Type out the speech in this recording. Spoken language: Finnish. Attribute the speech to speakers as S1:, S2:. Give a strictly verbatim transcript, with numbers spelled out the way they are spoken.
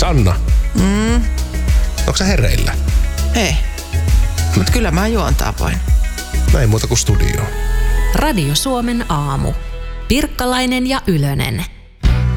S1: Sanna,
S2: Mm,
S1: onko sä hereillä?
S2: ei. Mut kyllä mä juontaa voin.
S1: Näin muuta kuin studioon.
S3: Radio Suomen aamu. Pirkkalainen ja Ylönen.